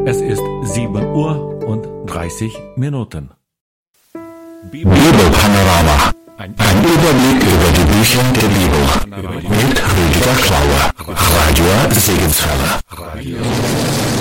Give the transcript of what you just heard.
Es ist 7:30 Uhr. Bibelpanorama. Ein Überblick über die Bücher der Bibel. Mit Rüdiger Klauer. Radio Segenswelle.